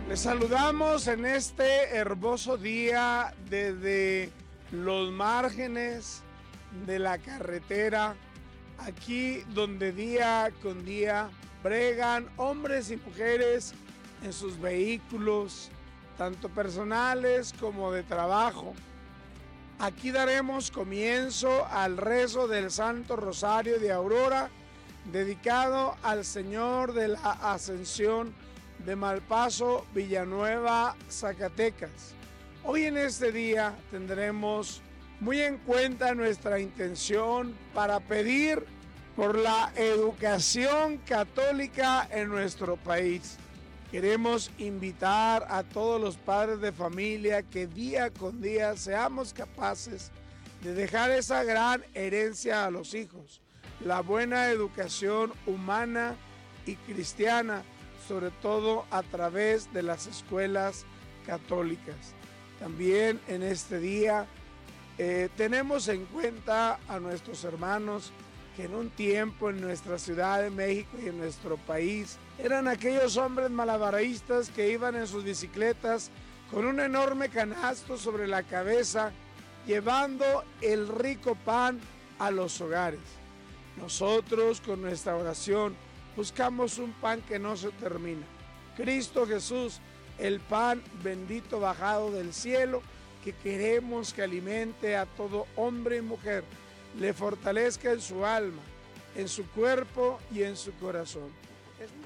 Les saludamos en este hermoso día desde los márgenes de la carretera, aquí donde día con día bregan hombres y mujeres en sus vehículos, tanto personales como de trabajo. Aquí daremos comienzo al rezo del Santo Rosario de Aurora, dedicado al Señor de la Ascensión de Malpaso, Villanueva, Zacatecas. Hoy en este día tendremos muy en cuenta nuestra intención para pedir por la educación católica en nuestro país. Queremos invitar a todos los padres de familia que día con día seamos capaces de dejar esa gran herencia a los hijos, la buena educación humana y cristiana, sobre todo a través de las escuelas católicas. También en este día tenemos en cuenta a nuestros hermanos que en un tiempo en nuestra Ciudad de México y en nuestro país eran aquellos hombres malabaristas que iban en sus bicicletas con un enorme canasto sobre la cabeza, llevando el rico pan a los hogares. Nosotros con nuestra oración buscamos un pan que no se termina. Cristo Jesús, el pan bendito bajado del cielo, que queremos que alimente a todo hombre y mujer, le fortalezca en su alma, en su cuerpo y en su corazón. Es